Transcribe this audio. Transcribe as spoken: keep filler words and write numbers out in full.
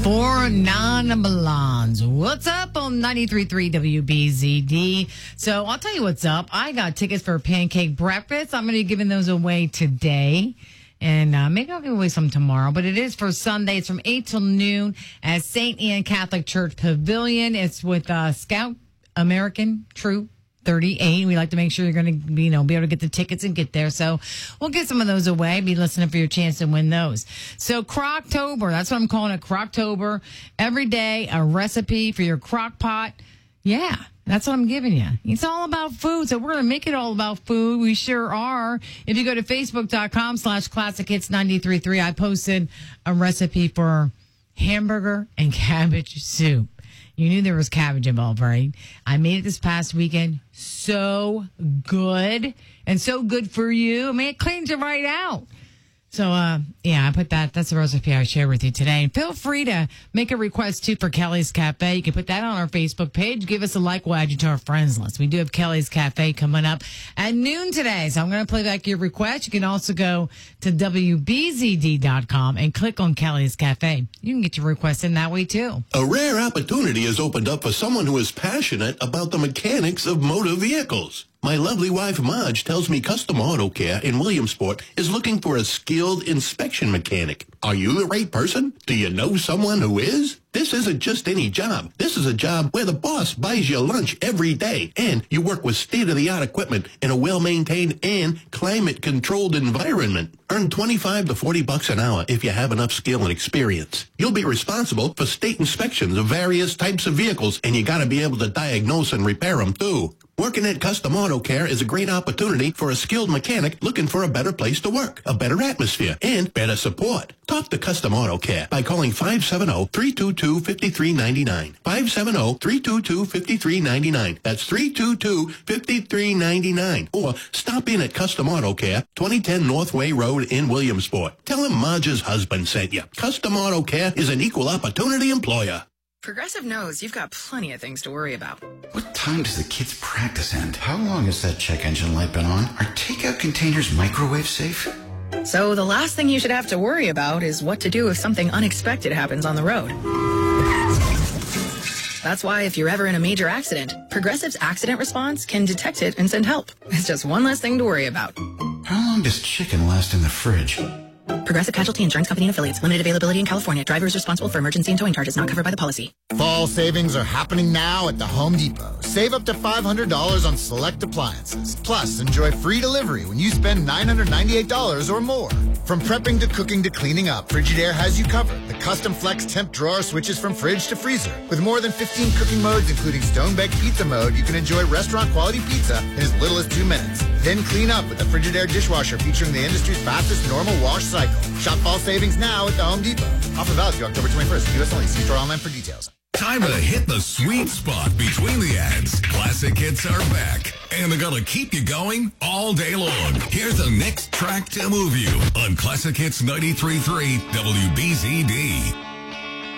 For non-blondes. What's up on ninety-three point three W B Z D? So I'll tell you what's up. I got tickets for pancake breakfast. I'm going to be giving those away today. And uh, maybe I'll give away some tomorrow. But it is for Sunday. It's from eight till noon at Saint Anne Catholic Church Pavilion. It's with uh, Scout American Troop thirty-eight. We like to make sure you're going to, you know, be able to get the tickets and get there. So we'll get some of those away. Be listening for your chance to win those. So Croctober, that's what I'm calling it, Croctober. Every day, a recipe for your crock pot. Yeah, that's what I'm giving you. It's all about food. So we're going to make it all about food. We sure are. If you go to facebook.com slash classic hits 933, I posted a recipe for hamburger and cabbage soup. You knew there was cabbage involved, right? I made it this past weekend. So good. And so good for you. I mean, it cleans it right out. So, uh, yeah, I put that. That's the recipe I share with you today. And feel free to make a request, too, for Kelly's Cafe. You can put that on our Facebook page. Give us a like. We'll add you to our friends list. We do have Kelly's Cafe coming up at noon today. So I'm going to play back your request. You can also go to W B Z D dot com and click on Kelly's Cafe. You can get your request in that way, too. A rare opportunity has opened up for someone who is passionate about the mechanics of motor vehicles. My lovely wife, Marge, tells me Custom Auto Care in Williamsport is looking for a skilled inspection mechanic. Are you the right person? Do you know someone who is? This isn't just any job. This is a job where the boss buys you lunch every day, and you work with state-of-the-art equipment in a well-maintained and climate-controlled environment. Earn twenty-five to forty bucks an hour if you have enough skill and experience. You'll be responsible for state inspections of various types of vehicles, and you got to be able to diagnose and repair them, too. Working at Custom Auto Care is a great opportunity for a skilled mechanic looking for a better place to work, a better atmosphere, and better support. Talk to Custom Auto Care by calling five seven zero, three two two, five three nine nine. five seven zero, three two two, five three nine nine. That's three two two, five three nine nine. Or stop in at Custom Auto Care, twenty ten Northway Road in Williamsport. Tell him Marge's husband sent you. Custom Auto Care is an equal opportunity employer. Progressive knows you've got plenty of things to worry about. What time does the kids' practice end? How long has that check engine light been on? Are takeout containers microwave safe? So the last thing you should have to worry about is what to do if something unexpected happens on the road. That's why if you're ever in a major accident, Progressive's accident response can detect it and send help. It's just one less thing to worry about. How long does chicken last in the fridge? Progressive Casualty Insurance Company and Affiliates. Limited availability in California. Driver is responsible for emergency and towing charges not covered by the policy. Fall savings are happening now at the Home Depot. Save up to five hundred dollars on select appliances. Plus, enjoy free delivery when you spend nine hundred ninety-eight dollars or more. From prepping to cooking to cleaning up, Frigidaire has you covered. The custom flex temp drawer switches from fridge to freezer. With more than fifteen cooking modes, including stone-baked pizza mode, you can enjoy restaurant-quality pizza in as little as two minutes. Then clean up with the Frigidaire dishwasher featuring the industry's fastest normal wash cycle. Shop fall savings now at the Home Depot. Offer valid through October twenty-first. U S only. See store online for details. Time to hit the sweet spot between the ads. Classic hits are back, and they're going to keep you going all day long. Here's the next track to move you on Classic Hits ninety-three point three W B Z D.